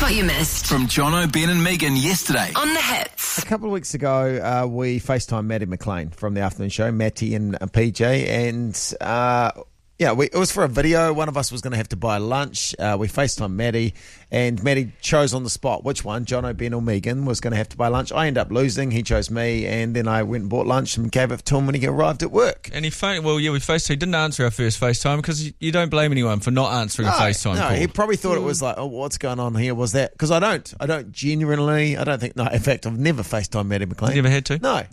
what you missed From Jono, Ben and Megan yesterday. on The Hits. A couple of weeks ago, we FaceTimed Maddie McLean from the afternoon show, Matty and PJ, and it was for a video. One of us was going to have to buy lunch. We FaceTimed Maddie, and Maddie chose on the spot which one, Jono, Ben or Megan, was going to have to buy lunch. I ended up losing. He chose me, and then I went and bought lunch and gave it to him when he arrived at work. And he didn't answer our first FaceTime because you don't blame anyone for not answering a FaceTime call. He probably thought it was like, oh, what's going on here? Was that? Because I don't genuinely, in fact, I've never FaceTimed Maddie McLean. You ever had to? No.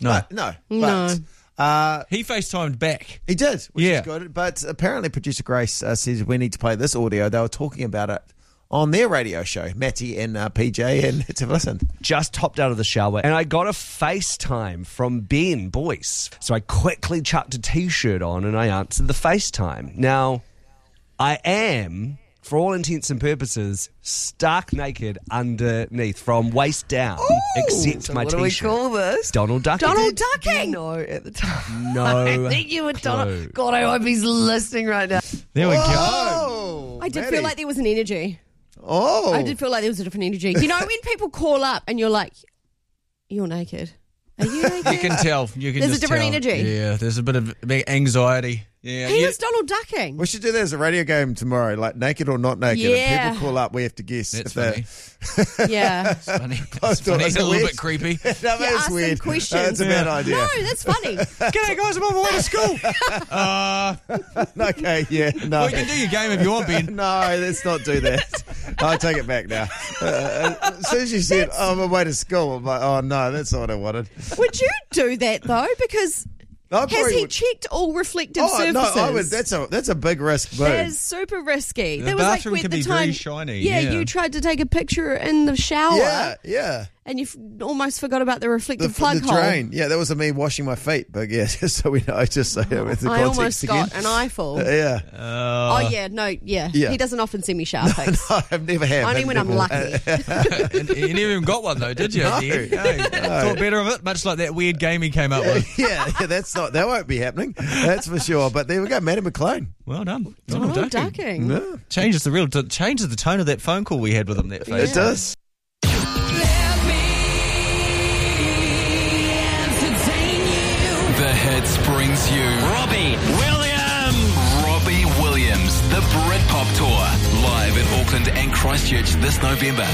He FaceTimed back. He did, which Yeah. is good. But apparently producer Grace says we need to play this audio. They were talking about it on their radio show, Matty and PJ, and let's have a listen. Just hopped out of the shower and I got a FaceTime from Ben Boyce. So I quickly chucked a t-shirt on and I answered the FaceTime. Now, I am, for all intents and purposes, stark naked underneath from waist down, except my What do we t-shirt. call this? Donald Ducking. Donald Ducking! No, at the time. No. I think you were Donald. God, I hope he's listening right now. There we go. Oh, I did Maddie. feel like there was an energy. Oh, I did feel like there was a different energy. You know when people call up and you're like, you're naked. Are you naked? You can tell. There's a just different tell. energy. Yeah, there's a bit of anxiety. Yeah, He was Donald Ducking. We should do that as a radio game tomorrow, like naked or not naked. Yeah. And people call up, we have to guess. That's if funny. Yeah. It's funny. Close It's funny. door. It's a little bit creepy. No, You that's ask them weird. questions. That's a bad idea. No, that's funny. G'day guys, I'm on my way to school. Okay, yeah, no. Well, you can do your game if you want, Ben. No, let's not do that. I take it back now. As soon as you said, oh, I'm on my way to school, I'm like, oh, no, that's not what I wanted. Would you do that though? Because I has probably he would- checked all reflective Oh, surfaces? no, I would. That's a big risk move. That is super risky. The That was like bathroom when can the be time, very shiny, Yeah, yeah. you tried to take a picture in the shower. Yeah. And you almost forgot about the reflective The plug hole. drain. Yeah, that was me washing my feet. But yeah, just so we know, just so with the I context almost again. got an eyeful. Yeah. Yeah. Yeah. He doesn't often send me shower pics. No, I've never had. Only when I'm lucky. And you never even got one though, did you? No. Thought better of it, much like that weird game he came up with. Yeah, that won't be happening. That's for sure. But there we go, Maddie McLean. Well done. Donald Ducking. Yeah, Changes the tone of that phone call we had with him. That face. it does. The Hits brings you Robbie Williams, the Britpop Tour, live in Auckland and Christchurch this November.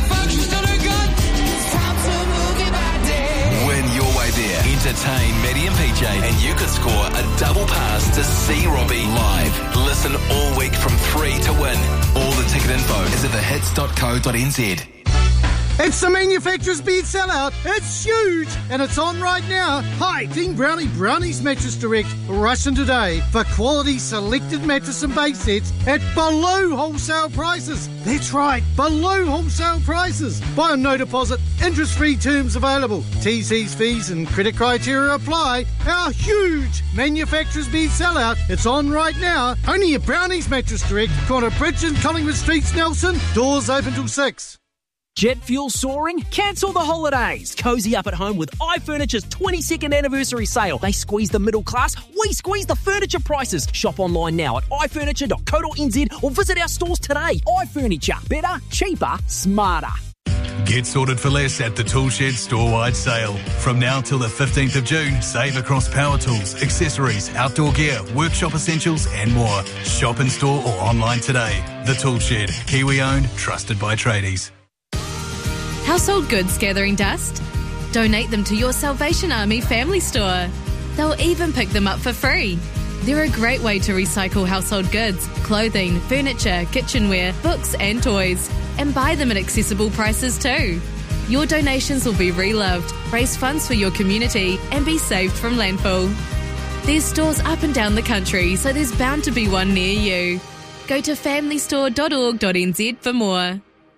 Win your way there. Entertain Maddie and PJ, and you could score a double pass to see Robbie live. Listen all week from 3 to win. All the ticket info is at thehits.co.nz. It's the manufacturer's bed sellout. It's huge, and it's on right now. Hi, Team Brownies Mattress Direct. Rush in today for quality selected mattress and base sets at below wholesale prices. That's right, below wholesale prices. Buy on no deposit, interest-free terms available. T's, fees and credit criteria apply. Our huge manufacturer's bed sellout. It's on right now. Only at Brownies Mattress Direct. Corner Bridge and Collingwood Streets, Nelson. Doors open till 6. Jet fuel soaring? Cancel the holidays. Cozy up at home with iFurniture's 22nd anniversary sale. They squeeze the middle class, we squeeze the furniture prices. Shop online now at ifurniture.co.nz or visit our stores today. iFurniture. Better, cheaper, smarter. Get sorted for less at the Toolshed store-wide sale. From now till the 15th of June, save across power tools, accessories, outdoor gear, workshop essentials and more. Shop in store or online today. The Toolshed. Kiwi-owned, trusted by tradies. Household goods gathering dust? Donate them to your Salvation Army family store. They'll even pick them up for free. They're a great way to recycle household goods, clothing, furniture, kitchenware, books and toys, and buy them at accessible prices too. Your donations will be reloved, raise funds for your community, and be saved from landfill. There's stores up and down the country, so there's bound to be one near you. Go to familystore.org.nz for more.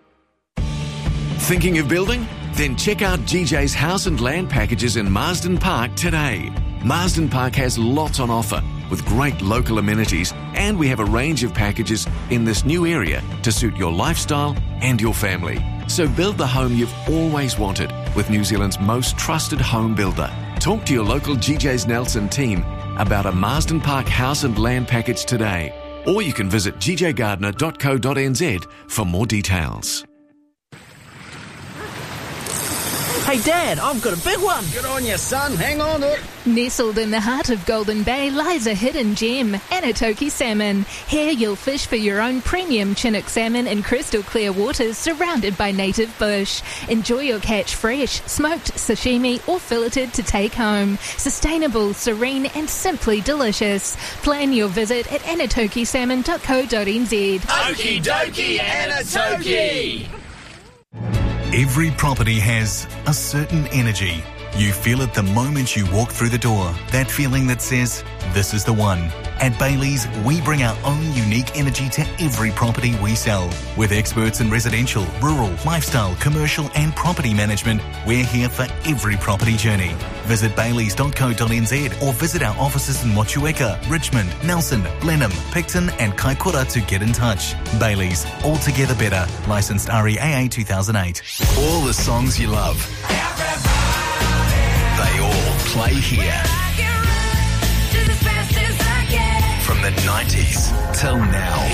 Thinking of building? Then check out GJ's House and Land packages in Marsden Park today. Marsden Park has lots on offer with great local amenities, and we have a range of packages in this new area to suit your lifestyle and your family. So build the home you've always wanted with New Zealand's most trusted home builder. Talk to your local GJ's Nelson team about a Marsden Park House and Land package today, or you can visit gjgardner.co.nz for more details. Hey, Dad, I've got a big one. Good on you, son. Hang on to it. Nestled in the heart of Golden Bay lies a hidden gem, Anatoki Salmon. Here you'll fish for your own premium Chinook salmon in crystal clear waters surrounded by native bush. Enjoy your catch fresh, smoked, sashimi or filleted to take home. Sustainable, serene and simply delicious. Plan your visit at anatokisalmon.co.nz. Okie dokie, Anatoki! Every property has a certain energy. You feel it the moment you walk through the door. That feeling that says, this is the one. At Bailey's, we bring our own unique energy to every property we sell. With experts in residential, rural, lifestyle, commercial and property management, we're here for every property journey. Visit baileys.co.nz or visit our offices in Motueka, Richmond, Nelson, Blenheim, Picton and Kaikoura to get in touch. Bailey's, altogether better. Licensed REAA 2008. All the songs you love. They all play here. From the 90s till now.